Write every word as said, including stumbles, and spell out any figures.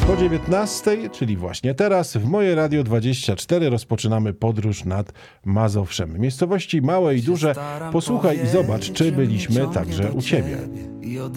Po dziewiętnastej, czyli właśnie teraz, w Moje Radio dwadzieścia cztery rozpoczynamy podróż nad Mazowszem. Miejscowości małe i duże. Posłuchaj i zobacz, czy byliśmy także u Ciebie. I od